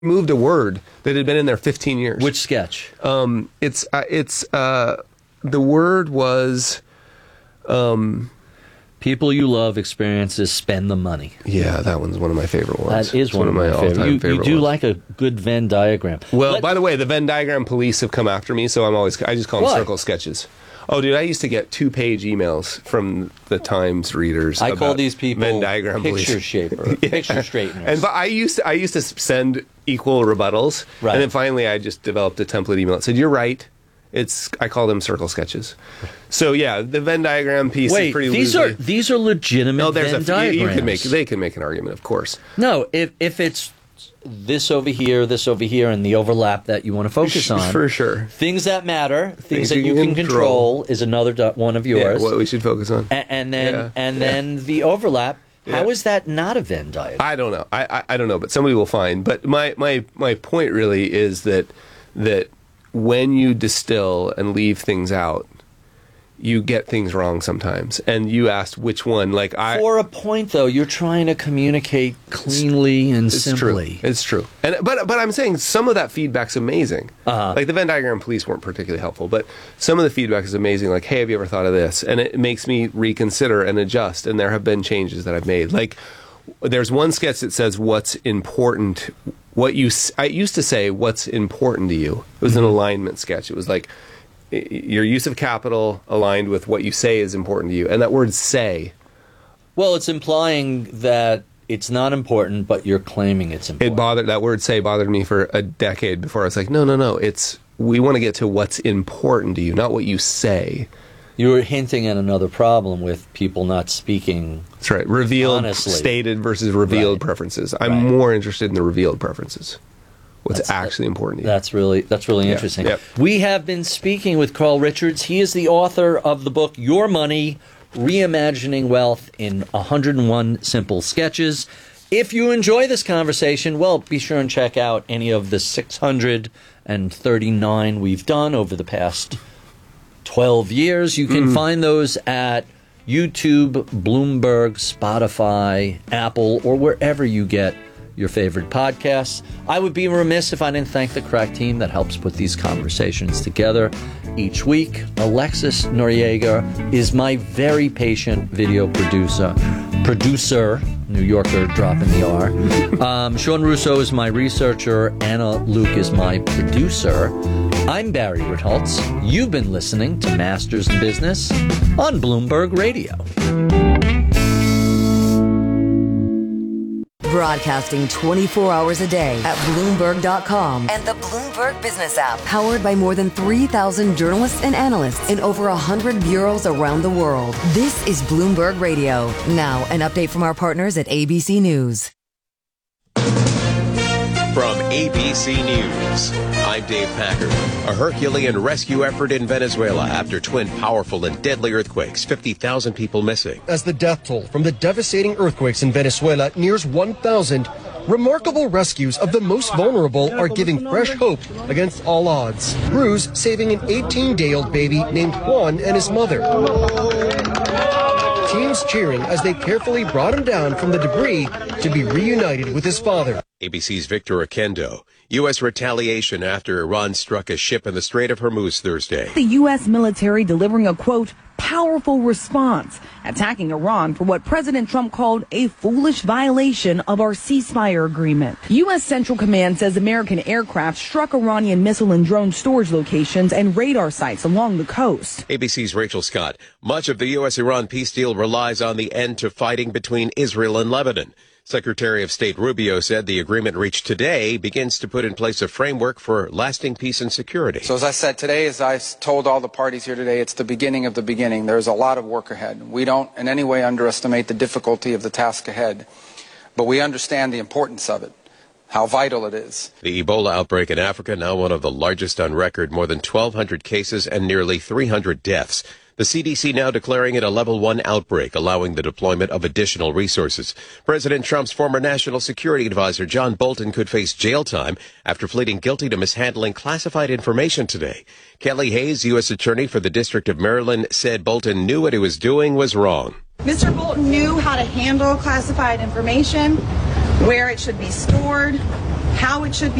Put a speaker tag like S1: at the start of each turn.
S1: moved a word that had been in there 15 years.
S2: Which sketch?
S1: The word was
S2: people you love, experiences, spend the money.
S1: Yeah, that one's one of my favorite ones.
S2: That is one of my
S1: all-time favorite
S2: You do
S1: ones.
S2: like a good Venn diagram.
S1: Well, by the way, the Venn diagram police have come after me, so I just call them
S2: Why?
S1: circle sketches. Oh, dude, I used to get 2-page emails from the Times readers.
S2: I call
S1: about
S2: these people
S1: Venn diagram
S2: picture
S1: police.
S2: shaper, picture straighteners.
S1: But I used to send equal rebuttals,
S2: Right.
S1: and then finally I just developed a template email that said, "You're right." I call them circle sketches. So yeah, the Venn diagram piece is pretty loosely.
S2: these are legitimate Venn diagrams.
S1: They could make an argument, of course.
S2: No, if it's this over here, and the overlap that you want to focus on.
S1: For sure.
S2: Things that matter, things that you can control is another one of yours.
S1: Yeah, what we should focus on.
S2: And then the overlap.
S1: Yeah.
S2: How is that not a Venn diagram?
S1: I don't know. I don't know, but somebody will find. But my point really is that when you distill and leave things out, you get things wrong sometimes. And you asked which one. For
S2: a point, though, you're trying to communicate cleanly and simply.
S1: It's true. But I'm saying some of that feedback's amazing.
S2: Uh-huh.
S1: Like the Venn diagram police weren't particularly helpful, but some of the feedback is amazing. Like, hey, have you ever thought of this? And it makes me reconsider and adjust. And there have been changes that I've made. Like, there's one sketch that says what's important. I used to say what's important to you. It was an alignment sketch. It was like your use of capital aligned with what you say is important to you. And that word "say."
S2: Well, it's implying that it's not important, but you're claiming it's important.
S1: That word "say" bothered me for a decade before I was like, no. We want to get to what's important to you, not what you say.
S2: You were hinting at another problem with people not speaking.
S1: That's right. Revealed,
S2: honestly.
S1: Stated versus revealed preferences. I'm more interested in the revealed preferences. What's actually important to you.
S2: That's really interesting.
S1: Yep.
S2: We have been speaking with Carl Richards. He is the author of the book Your Money, Reimagining Wealth in 101 Simple Sketches. If you enjoy this conversation, well, be sure and check out any of the 639 we've done over the past 12 years. You can find those at YouTube, Bloomberg, Spotify, Apple, or wherever you get your favorite podcasts. I would be remiss if I didn't thank the crack team that helps put these conversations together each week. Alexis Noriega is my very patient video producer, New Yorker dropping the R. Sean Russo is my researcher. Anna Luke is my producer. I'm Barry Ritholtz. You've been listening to Masters in Business on Bloomberg Radio.
S3: Broadcasting 24 hours a day at Bloomberg.com and the Bloomberg Business app. Powered by more than 3,000 journalists and analysts in over 100 bureaus around the world. This is Bloomberg Radio. Now, an update from our partners at ABC News.
S4: From ABC News, I'm Dave Packard. A Herculean rescue effort in Venezuela after twin powerful and deadly earthquakes, 50,000 people missing.
S5: As the death toll from the devastating earthquakes in Venezuela nears 1,000, remarkable rescues of the most vulnerable are giving fresh hope against all odds. Crews saving an 18-day-old baby named Juan and his mother. Teams cheering as they carefully brought him down from the debris to be reunited with his father.
S4: ABC's Victor Oquendo. U.S. retaliation after Iran struck a ship in the Strait of Hormuz Thursday.
S6: The U.S. military delivering a, quote, powerful response, attacking Iran for what President Trump called a foolish violation of our ceasefire agreement. U.S. Central Command says American aircraft struck Iranian missile and drone storage locations and radar sites along the coast.
S4: ABC's Rachel Scott. Much of the U.S.-Iran peace deal relies on the end to fighting between Israel and Lebanon. Secretary of State Rubio said the agreement reached today begins to put in place a framework for lasting peace and security.
S7: So as I said today, as I told all the parties here today, it's the beginning of the beginning. There's a lot of work ahead. We don't in any way underestimate the difficulty of the task ahead, but we understand the importance of it, how vital it is.
S4: The Ebola outbreak in Africa, now one of the largest on record, more than 1,200 cases and nearly 300 deaths. The CDC now declaring it a level 1 outbreak, allowing the deployment of additional resources. President Trump's former national security advisor, John Bolton, could face jail time after pleading guilty to mishandling classified information today. Kelly Hayes, U.S. Attorney for the District of Maryland, said Bolton knew what he was doing was wrong.
S8: Mr. Bolton knew how to handle classified information, where it should be stored, how it should be